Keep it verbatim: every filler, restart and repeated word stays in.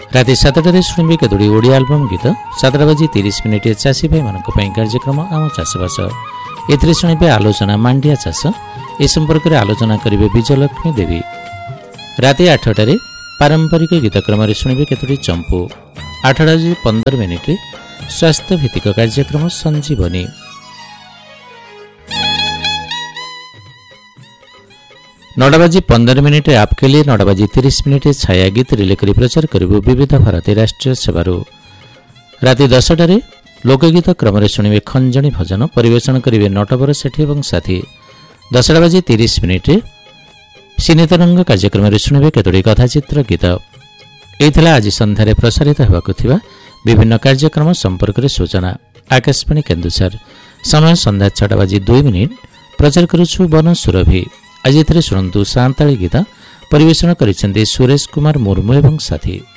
राति सातटारे शुणिबे केतोटी ओडिया आल्बम गीत। सातटा बजी तीस मिनिट चाषी भाई मानक कार्यक्रम आम चाषबास एथिरे शुणिबे आलोचना मांडिया चाष ए संपर्क में आलोचना करेंगे विजयलक्ष्मी देवी। राति आठटारे पारंपरिक गीतक्रम शुणिबे केतोटी चंपू। आठटा बजी पंदर मिनिट स्वास्थ्य भित्तिक कार्यक्रम संजीवनी। नौटा बजी पंदर मिनिट आप के लिए नौटा बजी तीस मिनिट छाया गीत रिले कर प्रचार करू विविध भारती राष्ट्रीय सेवारू। राति दसटारे लोकगीत क्रम शुणिबे खंजणी भजन परिवेषण करेंगे नटवर सेठी और साथी। दसटा बजी तीस मिनिट सिनेतरंग कार्यक्रम शुणिबे केतोटी कथाचित्र गीत। यह आज संध्यारे प्रसारित होगाकु थिबा विभिन्न कार्यक्रम संपर्क में सूचना। आकाशवाणी केन्दुझर समय संध्या छटा बजी दुई मिनिट प्रचार करुछु वन सुरभि। आज एथिरे शुणन्तु सान्ताळी गीत परिवेषण करिसेंती सुरेश कुमार मुर्मू एवं साथी।